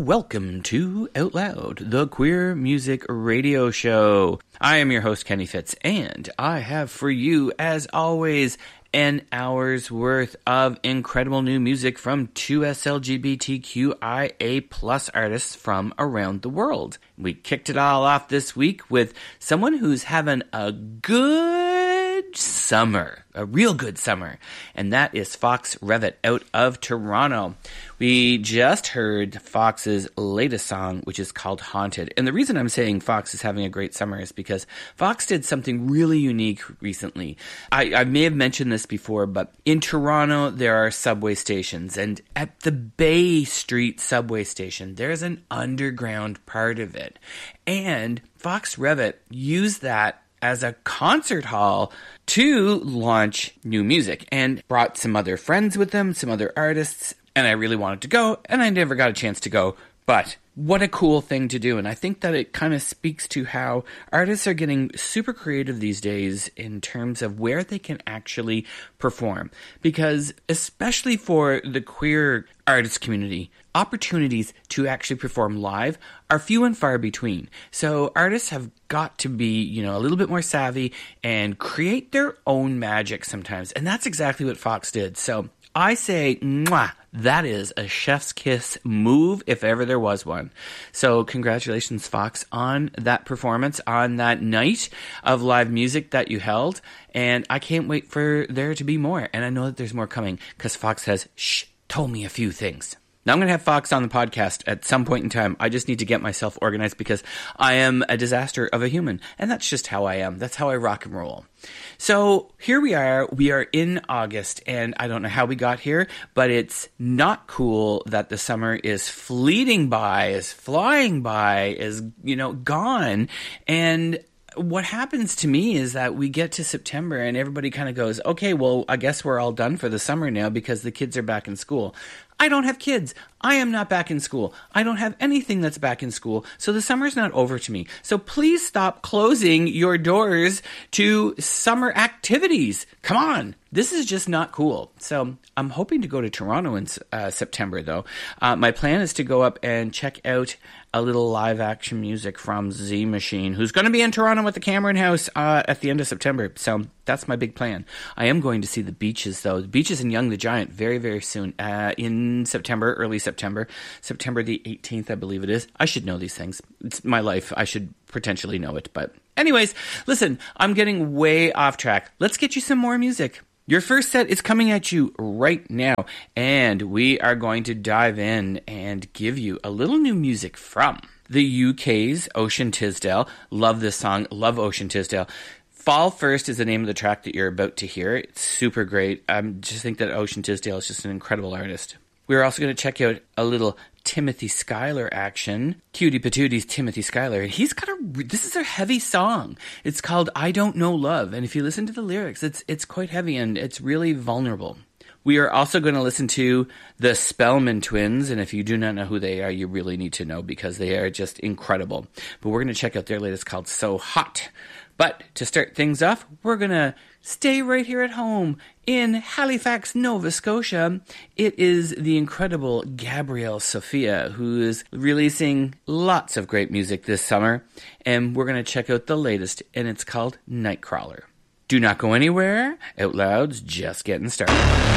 welcome to Out Loud, the queer music radio show. I am your host, Kenny Fitz, and I have for you, as always, an hour's worth of incredible new music from two LGBTQIA plus artists from around the world. We kicked it all off this week with someone who's having a good summer, a real good summer, and that is Fox Revett out of Toronto. We just heard Fox's latest song, which is called Haunted. And the reason I'm saying Fox is having a great summer is because Fox did something really unique recently. I may have mentioned this before, but in Toronto, there are subway stations. And at the Bay Street subway station, there's an underground part of it. And Fox Revett used that as a concert hall to launch new music and brought some other friends with them, some other artists. And I really wanted to go, and I never got a chance to go. But what a cool thing to do. And I think that it kind of speaks to how artists are getting super creative these days in terms of where they can actually perform. Because especially for the queer artist community, opportunities to actually perform live are few and far between. So artists have got to be, a little bit more savvy and create their own magic sometimes. And that's exactly what Fox did. So I say, mwah, that is a chef's kiss move if ever there was one. So congratulations, Fox, on that performance, on that night of live music that you held. And I can't wait for there to be more. And I know that there's more coming because Fox has, told me a few things. Now, I'm going to have Fox on the podcast at some point in time. I just need to get myself organized because I am a disaster of a human. And that's just how I am. That's how I rock and roll. So here we are. We are in August, and I don't know how we got here, but it's not cool that the summer is fleeting by, is flying by, is, gone. And what happens to me is that we get to September and everybody kind of goes, okay, well, I guess we're all done for the summer now because the kids are back in school. I don't have kids. I am not back in school. I don't have anything that's back in school. So the summer's not over to me. So please stop closing your doors to summer activities. Come on. This is just not cool. So I'm hoping to go to Toronto in September, though. My plan is to go up and check out a little live action music from Z Machine, who's going to be in Toronto at the Cameron House at the end of September. So that's my big plan. I am going to see the Beaches, though. The Beaches and Young the Giant very, very soon in September, early September. September the 18th, I believe it is. I should know these things. It's my life. I should potentially know it. But anyways, listen, I'm getting way off track. Let's get you some more music. Your first set is coming at you right now, and we are going to dive in and give you a little new music from the UK's Ocean Tisdale. Love this song. Love Ocean Tisdale. Fall First is the name of the track that you're about to hear. It's super great. I just think that Ocean Tisdale is just an incredible artist. We're also going to check out a little Timothy Schuyler action. Cutie Patooties Timothy Schuyler. And he's got this is a heavy song. It's called I Don't Know Love. And if you listen to the lyrics, it's quite heavy and it's really vulnerable. We are also going to listen to the Spellman Twins. And if you do not know who they are, you really need to know because they are just incredible. But we're going to check out their latest called So Hot. But to start things off, we're going to stay right here at home in Halifax, Nova Scotia. It is the incredible Gabrielle Sophia, who is releasing lots of great music this summer. And we're going to check out the latest, and it's called Nightcrawler. Do not go anywhere. Out Loud's just getting started.